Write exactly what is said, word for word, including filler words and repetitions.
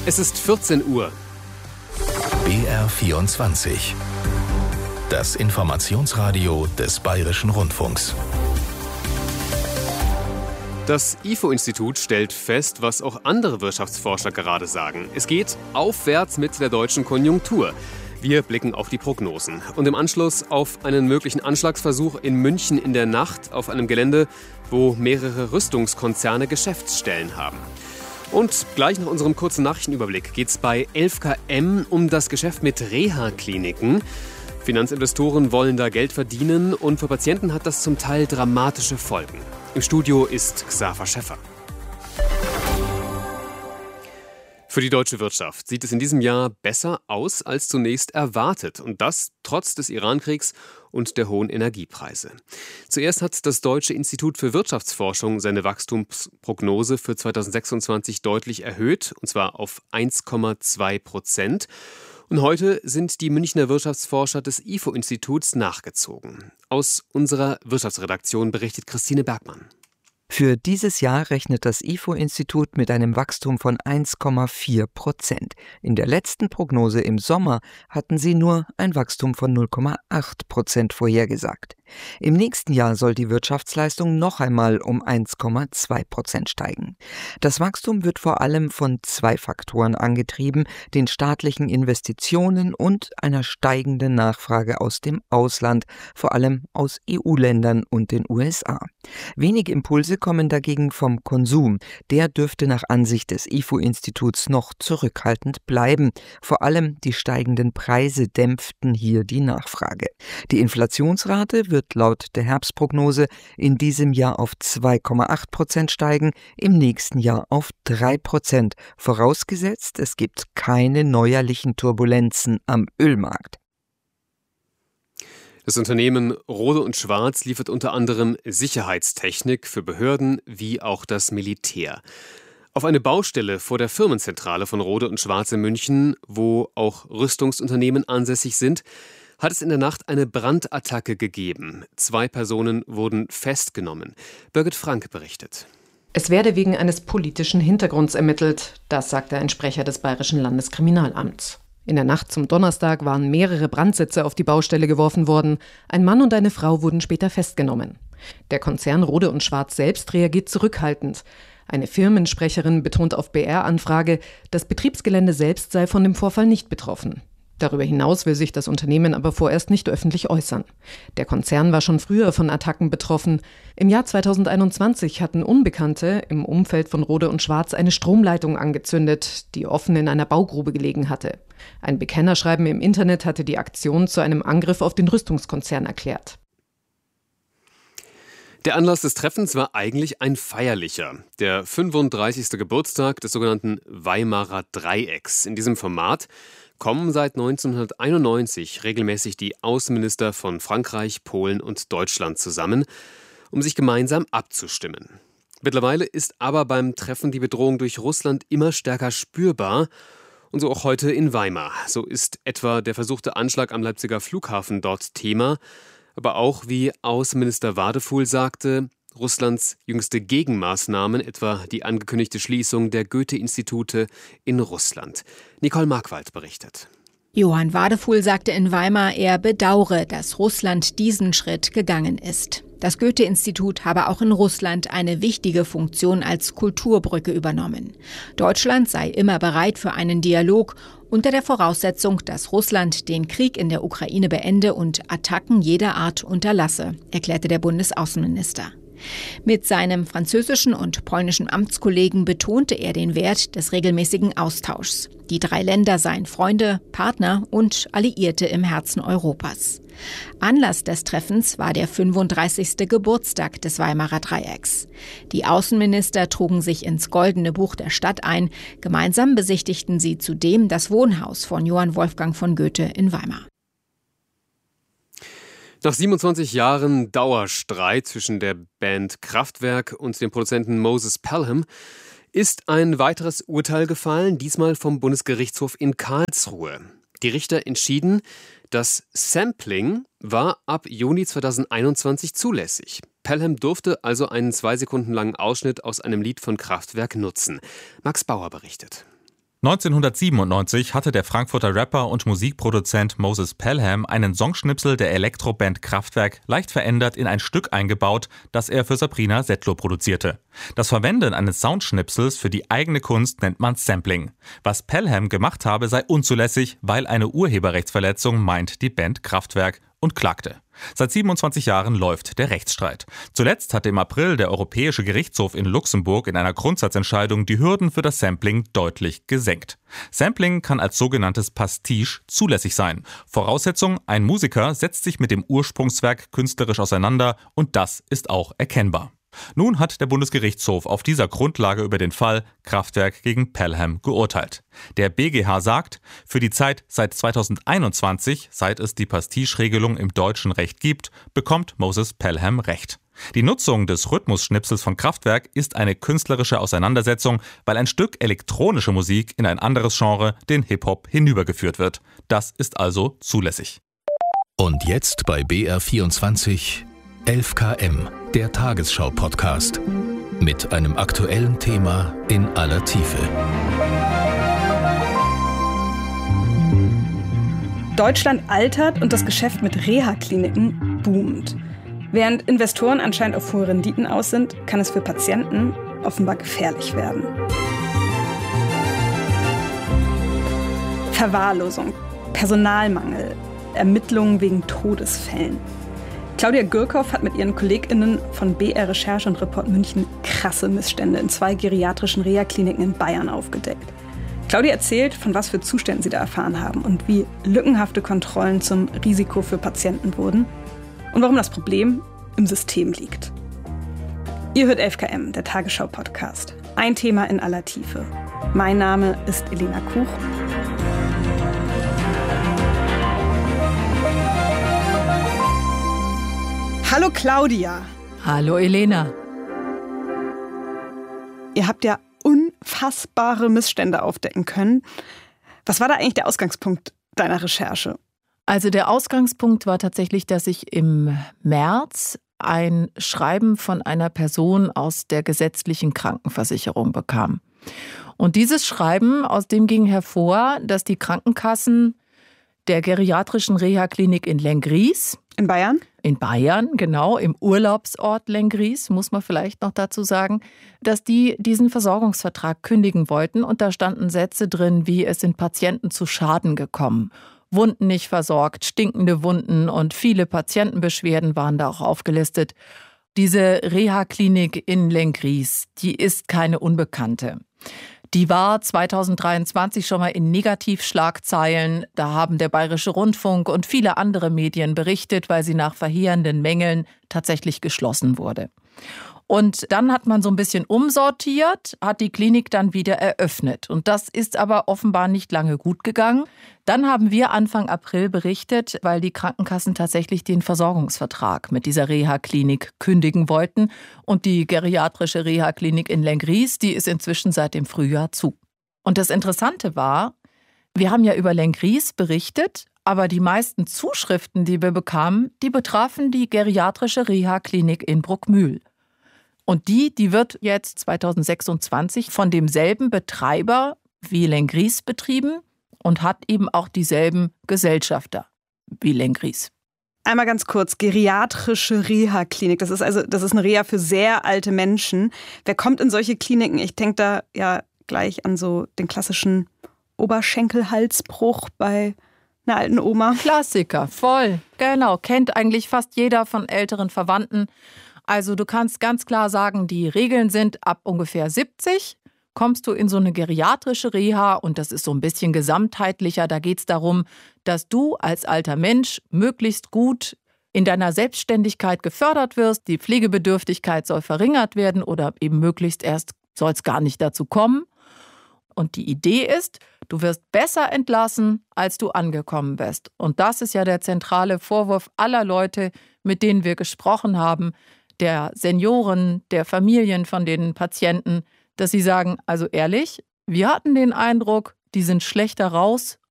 Es ist vierzehn Uhr. B R vierundzwanzig. Das Informationsradio des Bayerischen Rundfunks. Das I F O-Institut stellt fest, was auch andere Wirtschaftsforscher gerade sagen. Es geht aufwärts mit der deutschen Konjunktur. Wir blicken auf die Prognosen und im Anschluss auf einen möglichen Anschlagsversuch in München in der Nacht auf einem Gelände, wo mehrere Rüstungskonzerne Geschäftsstellen haben. Und gleich nach unserem kurzen Nachrichtenüberblick geht es bei elf K M um das Geschäft mit Reha-Kliniken. Finanzinvestoren wollen da Geld verdienen und für Patienten hat das zum Teil dramatische Folgen. Im Studio ist Xaver Schäffer. Für die deutsche Wirtschaft sieht es in diesem Jahr besser aus als zunächst erwartet. Und das trotz des Irankriegs und der hohen Energiepreise. Zuerst hat das Deutsche Institut für Wirtschaftsforschung seine Wachstumsprognose für zweitausendsechsundzwanzig deutlich erhöht, und zwar auf eins Komma zwei Prozent. Und heute sind die Münchner Wirtschaftsforscher des I F O-Instituts nachgezogen. Aus unserer Wirtschaftsredaktion berichtet Christine Bergmann. Für dieses Jahr rechnet das I F O-Institut mit einem Wachstum von eins Komma vier Prozent. In der letzten Prognose im Sommer hatten sie nur ein Wachstum von null Komma acht Prozent vorhergesagt. Im nächsten Jahr soll die Wirtschaftsleistung noch einmal um eins Komma zwei Prozent steigen. Das Wachstum wird vor allem von zwei Faktoren angetrieben, den staatlichen Investitionen und einer steigenden Nachfrage aus dem Ausland, vor allem aus E U-Ländern und den U S A. Wenige Impulse kommen dagegen vom Konsum. Der dürfte nach Ansicht des I F O-Instituts noch zurückhaltend bleiben. Vor allem die steigenden Preise dämpften hier die Nachfrage. Die Inflationsrate wird laut der Herbstprognose in diesem Jahr auf zwei Komma acht Prozent steigen, im nächsten Jahr auf drei Prozent, vorausgesetzt es gibt keine neuerlichen Turbulenzen am Ölmarkt. Das Unternehmen Rohde und Schwarz liefert unter anderem Sicherheitstechnik für Behörden wie auch das Militär. Auf eine Baustelle vor der Firmenzentrale von Rohde und Schwarz in München, wo auch Rüstungsunternehmen ansässig sind, hat es in der Nacht eine Brandattacke gegeben. Zwei Personen wurden festgenommen. Birgit Frank berichtet. Es werde wegen eines politischen Hintergrunds ermittelt, das sagte ein Sprecher des Bayerischen Landeskriminalamts. In der Nacht zum Donnerstag waren mehrere Brandsätze auf die Baustelle geworfen worden. Ein Mann und eine Frau wurden später festgenommen. Der Konzern Rohde und Schwarz selbst reagiert zurückhaltend. Eine Firmensprecherin betont auf B R-Anfrage, das Betriebsgelände selbst sei von dem Vorfall nicht betroffen. Darüber hinaus will sich das Unternehmen aber vorerst nicht öffentlich äußern. Der Konzern war schon früher von Attacken betroffen. Im Jahr zweitausendeinundzwanzig hatten Unbekannte im Umfeld von Rohde und Schwarz eine Stromleitung angezündet, die offen in einer Baugrube gelegen hatte. Ein Bekennerschreiben im Internet hatte die Aktion zu einem Angriff auf den Rüstungskonzern erklärt. Der Anlass des Treffens war eigentlich ein feierlicher. Der fünfunddreißigste Geburtstag des sogenannten Weimarer Dreiecks. In diesem Format kommen seit neunzehnhunderteinundneunzig regelmäßig die Außenminister von Frankreich, Polen und Deutschland zusammen, um sich gemeinsam abzustimmen. Mittlerweile ist aber beim Treffen die Bedrohung durch Russland immer stärker spürbar. Und so auch heute in Weimar. So ist etwa der versuchte Anschlag am Leipziger Flughafen dort Thema. Aber auch, wie Außenminister Wadefuhl sagte, Russlands jüngste Gegenmaßnahmen, etwa die angekündigte Schließung der Goethe-Institute in Russland. Nicole Markwald berichtet. Johann Wadefuhl sagte in Weimar, er bedaure, dass Russland diesen Schritt gegangen ist. Das Goethe-Institut habe auch in Russland eine wichtige Funktion als Kulturbrücke übernommen. Deutschland sei immer bereit für einen Dialog unter der Voraussetzung, dass Russland den Krieg in der Ukraine beende und Attacken jeder Art unterlasse, erklärte der Bundesaußenminister. Mit seinem französischen und polnischen Amtskollegen betonte er den Wert des regelmäßigen Austauschs. Die drei Länder seien Freunde, Partner und Alliierte im Herzen Europas. Anlass des Treffens war der fünfunddreißigste Geburtstag des Weimarer Dreiecks. Die Außenminister trugen sich ins Goldene Buch der Stadt ein. Gemeinsam besichtigten sie zudem das Wohnhaus von Johann Wolfgang von Goethe in Weimar. Nach siebenundzwanzig Jahren Dauerstreit zwischen der Band Kraftwerk und dem Produzenten Moses Pelham ist ein weiteres Urteil gefallen, diesmal vom Bundesgerichtshof in Karlsruhe. Die Richter entschieden, das Sampling war ab Juni zweitausendeinundzwanzig zulässig. Pelham durfte also einen zwei Sekunden langen Ausschnitt aus einem Lied von Kraftwerk nutzen. Max Bauer berichtet. neunzehnhundertsiebenundneunzig hatte der Frankfurter Rapper und Musikproduzent Moses Pelham einen Songschnipsel der Elektroband Kraftwerk leicht verändert in ein Stück eingebaut, das er für Sabrina Settler produzierte. Das Verwenden eines Soundschnipsels für die eigene Kunst nennt man Sampling. Was Pelham gemacht habe, sei unzulässig, weil eine Urheberrechtsverletzung, meint die Band Kraftwerk und klagte. Seit siebenundzwanzig Jahren läuft der Rechtsstreit. Zuletzt hatte im April der Europäische Gerichtshof in Luxemburg in einer Grundsatzentscheidung die Hürden für das Sampling deutlich gesenkt. Sampling kann als sogenanntes Pastiche zulässig sein. Voraussetzung: ein Musiker setzt sich mit dem Ursprungswerk künstlerisch auseinander und das ist auch erkennbar. Nun hat der Bundesgerichtshof auf dieser Grundlage über den Fall Kraftwerk gegen Pelham geurteilt. Der B G H sagt, für die Zeit seit zweitausendeinundzwanzig, seit es die Pastiche-Regelung im deutschen Recht gibt, bekommt Moses Pelham Recht. Die Nutzung des Rhythmusschnipsels von Kraftwerk ist eine künstlerische Auseinandersetzung, weil ein Stück elektronische Musik in ein anderes Genre, den Hip-Hop, hinübergeführt wird. Das ist also zulässig. Und jetzt bei B R vierundzwanzig elf K M, der Tagesschau-Podcast. Mit einem aktuellen Thema in aller Tiefe. Deutschland altert und das Geschäft mit Reha-Kliniken boomt. Während Investoren anscheinend auf hohe Renditen aus sind, kann es für Patienten offenbar gefährlich werden. Verwahrlosung, Personalmangel, Ermittlungen wegen Todesfällen. Claudia Gürkhoff hat mit ihren KollegInnen von B R Recherche und Report München krasse Missstände in zwei geriatrischen Reha-Kliniken in Bayern aufgedeckt. Claudia erzählt, von was für Zuständen sie da erfahren haben und wie lückenhafte Kontrollen zum Risiko für Patienten wurden und warum das Problem im System liegt. Ihr hört elf K M, der Tagesschau-Podcast. Ein Thema in aller Tiefe. Mein Name ist Elena Kuch. Hallo Claudia. Hallo Elena. Ihr habt ja unfassbare Missstände aufdecken können. Was war da eigentlich der Ausgangspunkt deiner Recherche? Also der Ausgangspunkt war tatsächlich, dass ich im März ein Schreiben von einer Person aus der gesetzlichen Krankenversicherung bekam. Und dieses Schreiben, aus dem ging hervor, dass die Krankenkassen der geriatrischen Reha-Klinik in Lenggries, in Bayern? In Bayern, genau, im Urlaubsort Lenggries, muss man vielleicht noch dazu sagen, dass die diesen Versorgungsvertrag kündigen wollten. Und da standen Sätze drin, wie es sind Patienten zu Schaden gekommen, Wunden nicht versorgt, stinkende Wunden und viele Patientenbeschwerden waren da auch aufgelistet. Diese Reha-Klinik in Lenggries, die ist keine Unbekannte. Die war zweitausenddreiundzwanzig schon mal in Negativschlagzeilen. Da haben der Bayerische Rundfunk und viele andere Medien berichtet, weil sie nach verheerenden Mängeln tatsächlich geschlossen wurde. Und dann hat man so ein bisschen umsortiert, hat die Klinik dann wieder eröffnet. Und das ist aber offenbar nicht lange gut gegangen. Dann haben wir Anfang April berichtet, weil die Krankenkassen tatsächlich den Versorgungsvertrag mit dieser Reha-Klinik kündigen wollten. Und die geriatrische Reha-Klinik in Lenggries, die ist inzwischen seit dem Frühjahr zu. Und das Interessante war, wir haben ja über Lenggries berichtet, aber die meisten Zuschriften, die wir bekamen, die betrafen die geriatrische Reha-Klinik in Bruckmühl. Und die, die wird jetzt zweitausendsechsundzwanzig von demselben Betreiber wie Lenggries betrieben und hat eben auch dieselben Gesellschafter wie Lenggries. Einmal ganz kurz, geriatrische Reha-Klinik. Das ist also, das ist eine Reha für sehr alte Menschen. Wer kommt in solche Kliniken? Ich denke da ja gleich an so den klassischen Oberschenkelhalsbruch bei einer alten Oma. Klassiker, voll. Genau, kennt eigentlich fast jeder von älteren Verwandten. Also du kannst ganz klar sagen, die Regeln sind, ab ungefähr siebzig kommst du in so eine geriatrische Reha und das ist so ein bisschen gesamtheitlicher. Da geht es darum, dass du als alter Mensch möglichst gut in deiner Selbstständigkeit gefördert wirst. Die Pflegebedürftigkeit soll verringert werden oder eben möglichst erst soll es gar nicht dazu kommen. Und die Idee ist, du wirst besser entlassen, als du angekommen bist. Und das ist ja der zentrale Vorwurf aller Leute, mit denen wir gesprochen haben, der Senioren, der Familien von den Patienten, dass sie sagen, also ehrlich, wir hatten den Eindruck, die sind schlechter raus,